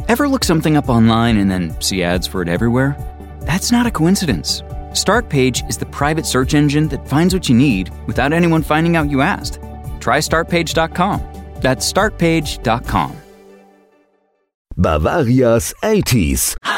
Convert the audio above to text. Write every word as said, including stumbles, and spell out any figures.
Ever look something up online and then see ads for it everywhere? That's not a coincidence. Startpage is the private search engine that finds what you need without anyone finding out you asked. Try start page dot com. That's start page dot com. Bavaria's eighties.